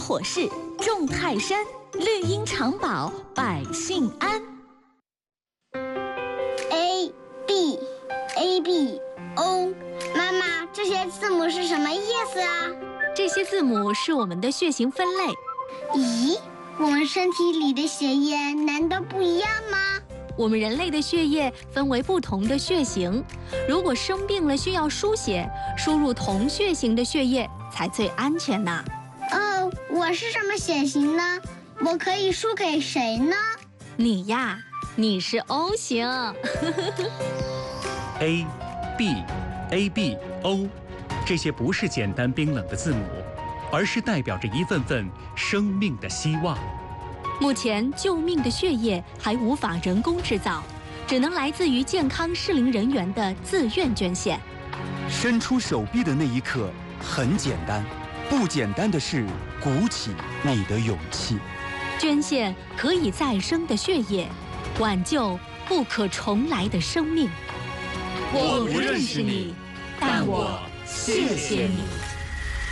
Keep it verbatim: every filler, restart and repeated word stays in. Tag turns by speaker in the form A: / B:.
A: 火势，众泰山，绿荫长保，百姓安。
B: A B A B O， 妈妈，这些字母是什么意思啊？
C: 这些字母是我们的血型分类。
B: 咦，我们身体里的血液难道不一样吗？
C: 我们人类的血液分为不同的血型，如果生病了需要输血，输入同血型的血液才最安全呢。
B: 哦，我是什么血型呢？我可以输给谁呢？
C: 你呀，你是 O 型。
D: A B A B O， 这些不是简单冰冷的字母，而是代表着一份份生命的希望。
C: 目前救命的血液还无法人工制造，只能来自于健康适龄人员的自愿捐献。
E: 伸出手臂的那一刻很简单，不简单的是鼓起你的勇气。
C: 捐献可以再生的血液，挽救不可重来的生命。
A: 我不认识你，但我谢谢你。